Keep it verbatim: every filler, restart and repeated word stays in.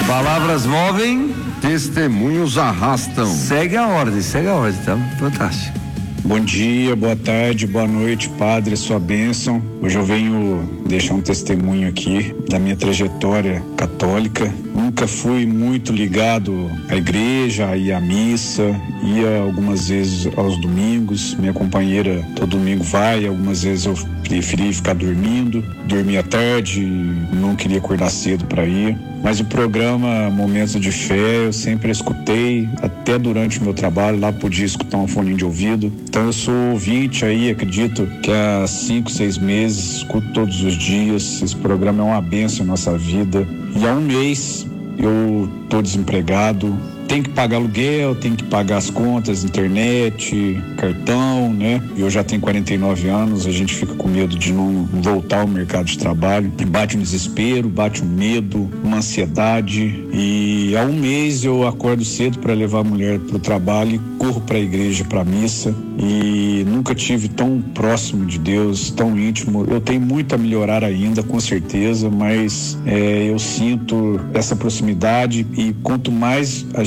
Palavras movem, testemunhos arrastam. Segue a ordem, segue a ordem, tá fantástico. Bom dia, boa tarde, boa noite, padre, sua bênção. Hoje eu venho deixar um testemunho aqui da minha trajetória católica. Nunca fui muito ligado à igreja, ia à missa, ia algumas vezes aos domingos. Minha companheira todo domingo vai, algumas vezes eu preferi ficar dormindo, dormia tarde, não queria acordar cedo para ir. Mas o programa Momentos de Fé eu sempre escutei, até durante o meu trabalho, lá podia escutar um fone de ouvido. Então eu sou ouvinte aí, acredito que há cinco, seis meses, escuto todos os dias. Esse programa é uma bênção em nossa vida. E há um mês eu tô desempregado, tem que pagar aluguel, tem que pagar as contas, internet, cartão, né? Eu já tenho quarenta e nove anos, a gente fica com medo de não voltar ao mercado de trabalho. E bate um desespero, bate um medo, uma ansiedade. E há um mês eu acordo cedo para levar a mulher para o trabalho e corro para a igreja, para a missa. E nunca tive tão próximo de Deus, tão íntimo. Eu tenho muito a melhorar ainda, com certeza, mas é, eu sinto essa proximidade e quanto mais a